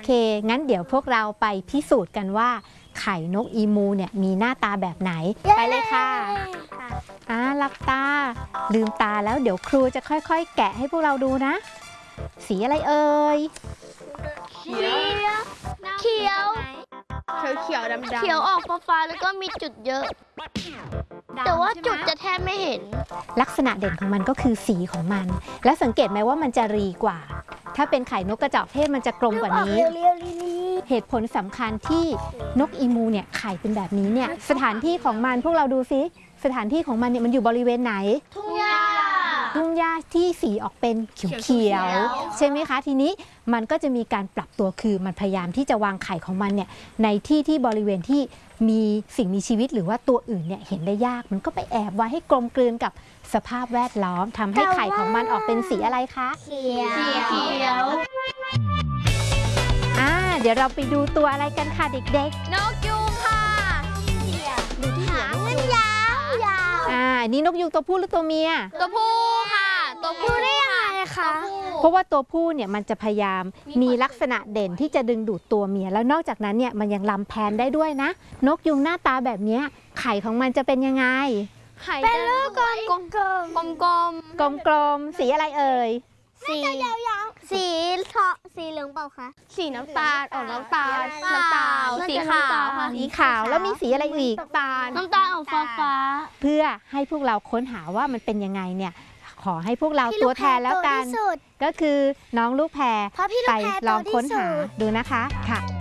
เคงั้นเดี๋ยวพวกเราไปพิสูจน์กันว่าไข่นกอีมูเนี่ยมีหน้าตาแบบไหนไปเลยค่ะหลับตาลืมตาแล้วเดี๋ยวครูจะค่อยๆแกะให้พวกเราดูนะสีอะไรเอ่ยเขียวดำๆเขียวออกฟ้าแล้วก็มีจุดเยอะแต่ว่าจุดจะแทบไม่เห็นลักษณะเด่นของมันก็คือสีของมันและสังเกตไหมว่ามันจะรีกว่าถ้าเป็นไข่นกกระจอกเทศมันจะกลมกว่านี้เหตุผลสำคัญที่นกอีมูเนี่ยไข่เป็นแบบนี้เนี่ยสถานที่ของมันพวกเราดูซิสถานที่ของมันเนี่ยมันอยู่บริเวณไหนทุ่งหญ้าที่สีออกเป็นเขียวใช่ไหมคะทีนี้มันก็จะมีการปรับตัวคือมันพยายามที่จะวางไข่ของมันเนี่ยในที่บริเวณที่มีสิ่งมีชีวิตหรือว่าตัวอื่นเนี่ยเห็นได้ยากมันก็ไปแอบไว้ให้กลมกลืนกับสภาพแวดล้อมทำให้ไข่ของมันออกเป็นสีอะไรคะเขียวเดี๋ยวเราไปดูตัวอะไรกันค่ะเด็กๆนกยูงค่ะหางมันยาวนี่นกยูงตัวผู้หรือตัวเมียตัวผู้ค่ะตัวผู้ได้ยังไงคะเพราะว่าตัวผู้เนี่ยมันจะพยายามมีลักษณะเด่นที่จะดึงดูดตัวเมียแล้วนอกจากนั้นเนี่ยมันยังลำแพนได้ด้วยนะนกยูงหน้าตาแบบนี้ไข่ของมันจะเป็นยังไงเป็นลูกกลมสีอะไรเอ่ยสีเหลืองเปล่าคะสีน้ำตาลออกน้ำตาลสีขาวค่ะสีขาวแล้วมีสีอะไรอีกน้ำตาลออกฟ้าเพื่อให้พวกเราค้นหาว่ามันเป็นยังไงเนี่ยขอให้พวกเราตัวแทนแล้วกันก็คือน้องลูกแพรไปลองค้นหาดูนะคะค่ะ